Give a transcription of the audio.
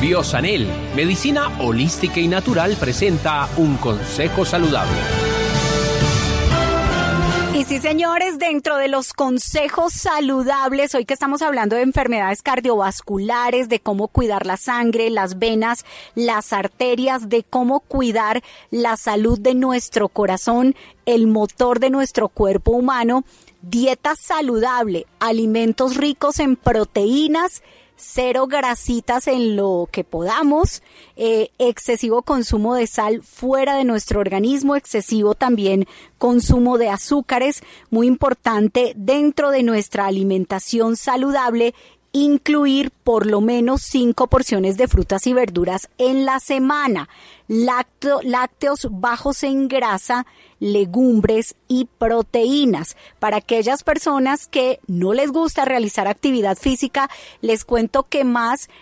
Biosanel, medicina holística y natural, presenta un consejo saludable. Y sí, señores, dentro de los consejos saludables, hoy que estamos hablando de enfermedades cardiovasculares, de cómo cuidar la sangre, las venas, las arterias, de cómo cuidar la salud de nuestro corazón, el motor de nuestro cuerpo humano, dieta saludable, alimentos ricos en proteínas, cero grasitas en lo que podamos, excesivo consumo de sal fuera de nuestro organismo, excesivo también consumo de azúcares, muy importante dentro de nuestra alimentación saludable, incluir por lo menos 5 porciones de frutas y verduras en la semana, lácteos bajos en grasa, legumbres y proteínas. Para aquellas personas que no les gusta realizar actividad física, les cuento que más